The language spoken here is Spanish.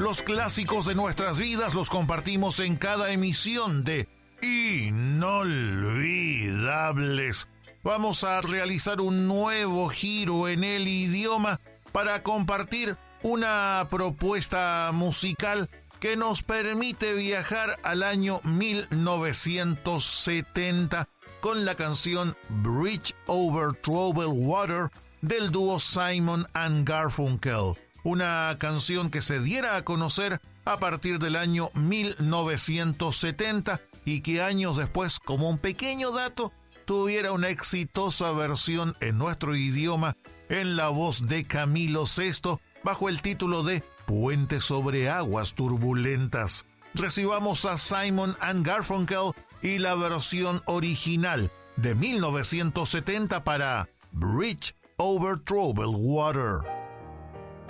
Los clásicos de nuestras vidas los compartimos en cada emisión de Inolvidables. Vamos a realizar un nuevo giro en el idioma para compartir una propuesta musical que nos permite viajar al año 1970 con la canción Bridge Over Troubled Water del dúo Simon and Garfunkel. Una canción que se diera a conocer a partir del año 1970 y que años después, como un pequeño dato, tuviera una exitosa versión en nuestro idioma en la voz de Camilo Sesto bajo el título de Puente sobre aguas turbulentas. Recibamos a Simon and Garfunkel y la versión original de 1970 para Bridge Over Troubled Water.